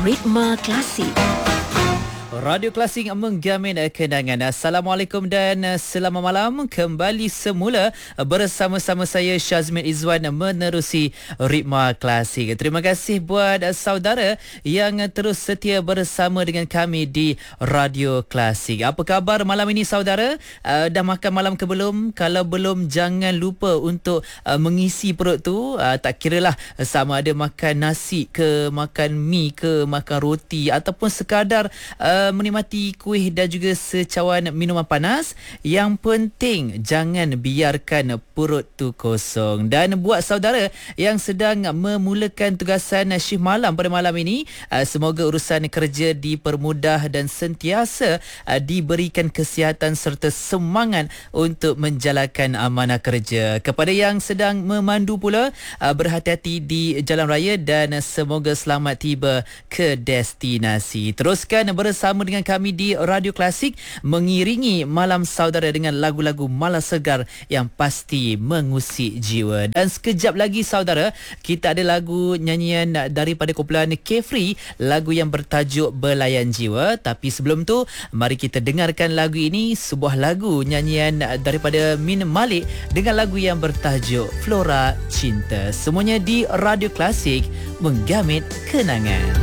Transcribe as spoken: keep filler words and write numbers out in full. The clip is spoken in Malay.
Ritma Klasik. Radio Klasik menggamin kenangan. Assalamualaikum dan selamat malam. Kembali semula bersama-sama saya Syazmin Izwan menerusi Ritma Klasik. Terima kasih buat saudara yang terus setia bersama dengan kami di Radio Klasik. Apa khabar malam ini saudara? Uh, dah makan malam ke belum? Kalau belum, jangan lupa untuk uh, mengisi perut tu. Uh, tak kiralah sama ada makan nasi ke, makan mi ke, makan roti ataupun sekadar uh, menikmati kuih dan juga secawan minuman panas. Yang penting jangan biarkan perut tu kosong. Dan buat saudara yang sedang memulakan tugasan shift malam pada malam ini, semoga urusan kerja dipermudah dan sentiasa diberikan kesihatan serta semangat untuk menjalankan amanah kerja. Kepada yang sedang memandu pula, berhati-hati di jalan raya dan semoga selamat tiba ke destinasi. Teruskan bersama dengan kami di Radio Klasik, mengiringi malam saudara dengan lagu-lagu malas segar yang pasti mengusik jiwa. Dan sekejap lagi saudara, kita ada lagu nyanyian daripada kumpulan Carefree, lagu yang bertajuk Belayan Jiwa. Tapi sebelum tu, mari kita dengarkan lagu ini, sebuah lagu nyanyian daripada Min Malik dengan lagu yang bertajuk Flora Cinta. Semuanya di Radio Klasik, menggamit kenangan.